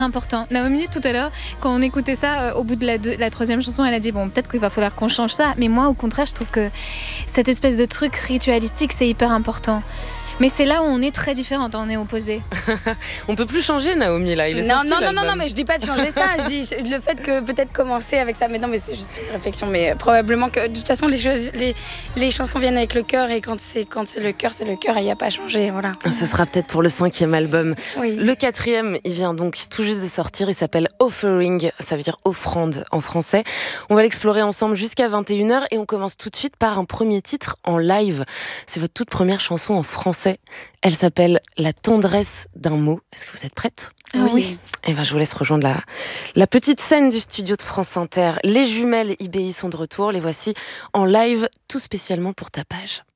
Important. Naomi, tout à l'heure, quand on écoutait ça, au bout de la troisième chanson, elle a dit, bon, peut-être qu'il va falloir qu'on change ça. Mais moi, au contraire, je trouve que cette espèce de truc ritualistique, c'est hyper important. Mais c'est là où on est très différentes, on est opposées. On peut plus changer, Naomi, là. Il est sorti, non, mais je dis pas de changer ça. Je dis le fait que peut-être commencer avec ça. Mais non, mais c'est juste une réflexion. Mais probablement que de toute façon, les chansons viennent avec le cœur. Et quand c'est le cœur, c'est le cœur. Et il n'y a pas à changer. Voilà. Ce sera peut-être pour le 5e album. Oui. Le 4e, il vient donc tout juste de sortir. Il s'appelle Offering. Ça veut dire offrande en français. On va l'explorer ensemble jusqu'à 21h. Et on commence tout de suite par un premier titre en live. C'est votre toute première chanson en français. Elle s'appelle La tendresse d'un mot. Est-ce que vous êtes prête ? Oui. Eh ben, je vous laisse rejoindre la petite scène du studio de France Inter. Les jumelles IBI sont de retour. Les voici en live, tout spécialement pour ta page.